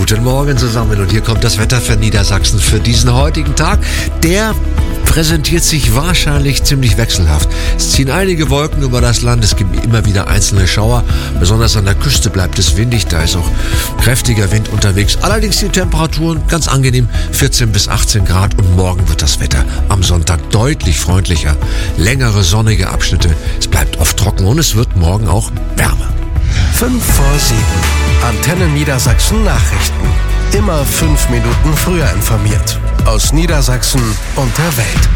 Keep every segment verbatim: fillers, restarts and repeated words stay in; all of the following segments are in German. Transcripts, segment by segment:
Guten Morgen zusammen und hier kommt das Wetter für Niedersachsen für diesen heutigen Tag. Der präsentiert sich wahrscheinlich ziemlich wechselhaft. Es ziehen einige Wolken über das Land, es gibt immer wieder einzelne Schauer. Besonders an der Küste bleibt es windig, da ist auch kräftiger Wind unterwegs. Allerdings die Temperaturen ganz angenehm, vierzehn bis achtzehn Grad und morgen wird das Wetter am Sonntag deutlich freundlicher. Längere sonnige Abschnitte, es bleibt oft trocken und es wird morgen auch wärmer. fünf vor sieben. Antenne Niedersachsen Nachrichten. Immer fünf Minuten früher informiert. Aus Niedersachsen und der Welt.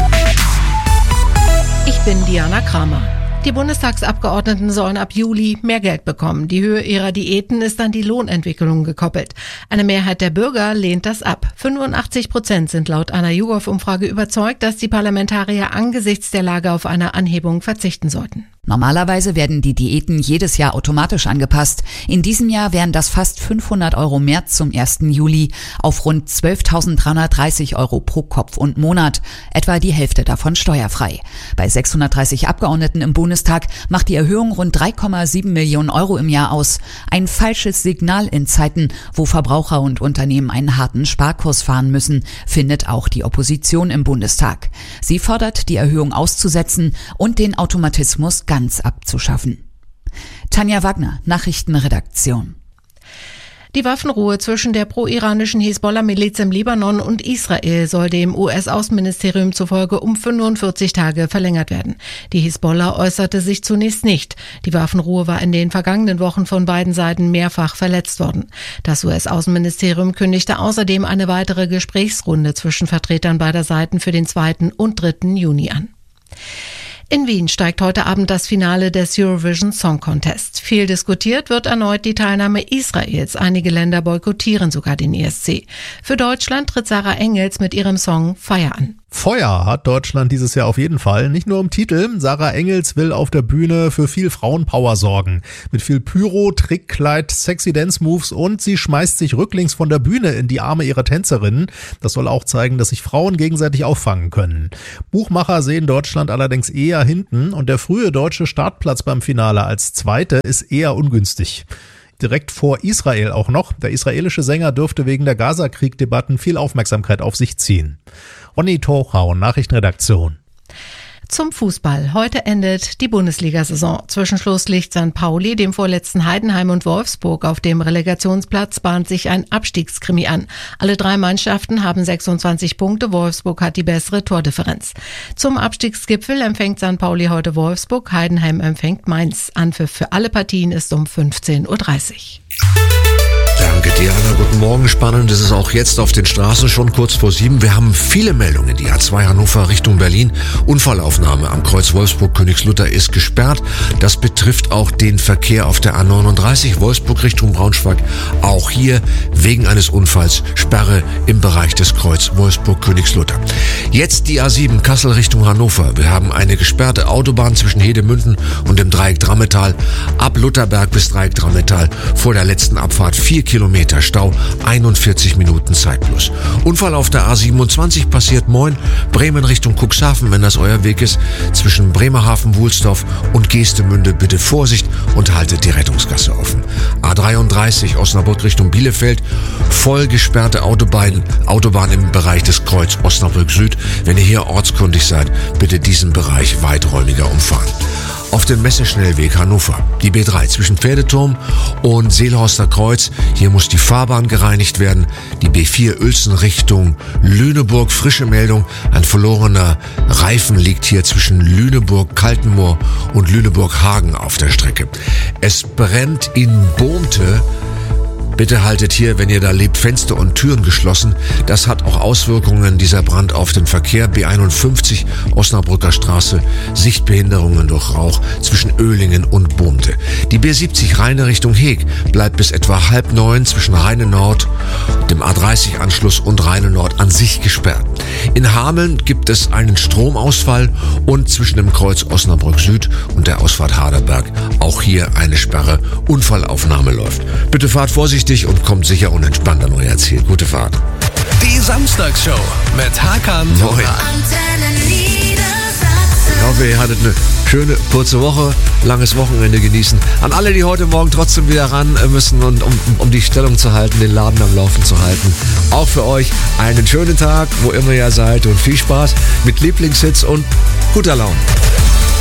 Ich bin Diana Kramer. Die Bundestagsabgeordneten sollen ab Juli mehr Geld bekommen. Die Höhe ihrer Diäten ist an die Lohnentwicklung gekoppelt. Eine Mehrheit der Bürger lehnt das ab. fünfundachtzig Prozent sind laut einer YouGov-Umfrage überzeugt, dass die Parlamentarier angesichts der Lage auf eine Anhebung verzichten sollten. Normalerweise werden die Diäten jedes Jahr automatisch angepasst. In diesem Jahr wären das fast fünfhundert Euro mehr zum ersten Juli auf rund zwölftausenddreihundertdreißig Euro pro Kopf und Monat, etwa die Hälfte davon steuerfrei. Bei sechshundertdreißig Abgeordneten im Bundestag macht die Erhöhung rund drei Komma sieben Millionen Euro im Jahr aus. Ein falsches Signal in Zeiten, wo Verbraucher und Unternehmen einen harten Sparkurs fahren müssen, findet auch die Opposition im Bundestag. Sie fordert, die Erhöhung auszusetzen und den Automatismus ganz ganz abzuschaffen. Tanja Wagner, Nachrichtenredaktion. Die Waffenruhe zwischen der pro-iranischen Hisbollah-Miliz im Libanon und Israel soll dem U S-Außenministerium zufolge um fünfundvierzig Tage verlängert werden. Die Hisbollah äußerte sich zunächst nicht. Die Waffenruhe war in den vergangenen Wochen von beiden Seiten mehrfach verletzt worden. Das U S-Außenministerium kündigte außerdem eine weitere Gesprächsrunde zwischen Vertretern beider Seiten für den zweiten und dritten Juni an. In Wien steigt heute Abend das Finale des Eurovision Song Contest. Viel diskutiert wird erneut die Teilnahme Israels. Einige Länder boykottieren sogar den E S C. Für Deutschland tritt Sarah Engels mit ihrem Song Feier an. Feuer hat Deutschland dieses Jahr auf jeden Fall. Nicht nur im Titel. Sarah Engels will auf der Bühne für viel Frauenpower sorgen. Mit viel Pyro, Trickkleid, sexy Dance-Moves und sie schmeißt sich rücklings von der Bühne in die Arme ihrer Tänzerinnen. Das soll auch zeigen, dass sich Frauen gegenseitig auffangen können. Buchmacher sehen Deutschland allerdings eher hinten und der frühe deutsche Startplatz beim Finale als Zweite ist eher ungünstig. Direkt vor Israel auch noch. Der israelische Sänger dürfte wegen der Gaza-Krieg-Debatten viel Aufmerksamkeit auf sich ziehen. Ronny Tochau, Nachrichtenredaktion. Zum Fußball. Heute endet die Bundesliga-Saison. Zwischenschluss liegt Sankt Pauli, dem vorletzten Heidenheim und Wolfsburg. Auf dem Relegationsplatz bahnt sich ein Abstiegskrimi an. Alle drei Mannschaften haben sechsundzwanzig Punkte. Wolfsburg hat die bessere Tordifferenz. Zum Abstiegsgipfel empfängt Sankt Pauli heute Wolfsburg. Heidenheim empfängt Mainz. Anpfiff für alle Partien ist um fünfzehn Uhr dreißig. Danke, Diana. Guten Morgen. Spannend ist es auch jetzt auf den Straßen schon kurz vor sieben. Wir haben viele Meldungen. Die A zwei Hannover Richtung Berlin. Unfallaufnahme am Kreuz Wolfsburg-Königslutter ist gesperrt. Das betrifft auch den Verkehr auf der A neununddreißig Wolfsburg Richtung Braunschweig. Auch hier wegen eines Unfalls Sperre im Bereich des Kreuz Wolfsburg-Königslutter. Jetzt die A sieben Kassel Richtung Hannover. Wir haben eine gesperrte Autobahn zwischen Hedemünden und dem Dreieck Drammetal. Ab Lutherberg bis Dreieck Drammetal vor der letzten Abfahrt vier Kilometer Stau, einundvierzig Minuten Zeit plus. Unfall auf der A siebenundzwanzig passiert Moin, Bremen Richtung Cuxhaven, wenn das euer Weg ist. Zwischen Bremerhaven, Wuhlsdorf und Geestemünde bitte Vorsicht und haltet die Rettungsgasse offen. A dreiunddreißig Osnabrück Richtung Bielefeld, voll gesperrte Autobahn, Autobahn im Bereich des Kreuz Osnabrück Süd. Wenn ihr hier ortskundig seid, bitte diesen Bereich weiträumiger umfahren. Auf dem Messeschnellweg Hannover, die B drei zwischen Pferdeturm und Seelhorster Kreuz. Hier muss die Fahrbahn gereinigt werden. Die B vier Uelzen Richtung Lüneburg. Frische Meldung, ein verlorener Reifen liegt hier zwischen Lüneburg-Kaltenmoor und Lüneburg-Hagen auf der Strecke. Es brennt in Bohnte. Bitte haltet hier, wenn ihr da lebt, Fenster und Türen geschlossen. Das hat auch Auswirkungen, dieser Brand, auf den Verkehr. B einundfünfzig Osnabrücker Straße, Sichtbehinderungen durch Rauch zwischen Oehlingen und Bohnte. Die B siebzig Rheine Richtung Heeg bleibt bis etwa halb neun zwischen Rheine Nord, dem A dreißig Anschluss und Rheine Nord an sich gesperrt. In Hameln gibt es einen Stromausfall und zwischen dem Kreuz Osnabrück Süd und der Ausfahrt Haderberg auch hier eine Sperre. Unfallaufnahme läuft. Bitte fahrt vorsichtig und kommt sicher und entspannt an euer Ziel. Gute Fahrt. Die Samstagsshow mit Hakan. Moin. hoffe, ihr hattet eine schöne, kurze Woche, langes Wochenende genießen. An alle, die heute Morgen trotzdem wieder ran müssen, und um, um die Stellung zu halten, den Laden am Laufen zu halten. Auch für euch einen schönen Tag, wo immer ihr seid, und viel Spaß mit Lieblingshits und guter Laune.